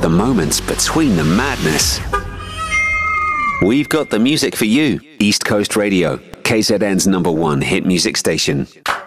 the moments between the madness. We've got the music for you. East Coast Radio, KZN's #1 hit music station.